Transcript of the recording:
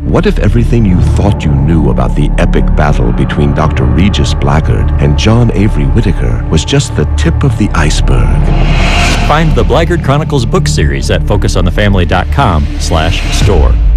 What if everything you thought you knew about the epic battle between Dr. Regis Blackguard and John Avery Whittaker was just the tip of the iceberg? Find the Blackguard Chronicles book series at focusonthefamily.com/store.